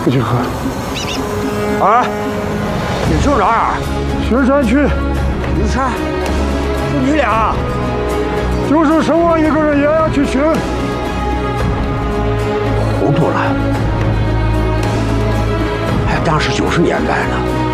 不去喝。 啊，你住哪儿？ 雪山区。 云山，就你俩？ 就是剩我一个人也要去寻。 糊涂了，还当时90年代呢。